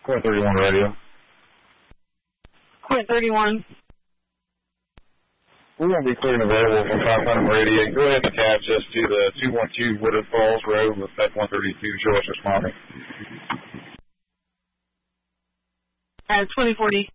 Point 31 radio. Point 31. We won't be clear and available for 500 radiate. Go ahead and attach us to the 212 Wooded Falls Road with F 132. Show us responding. 2040.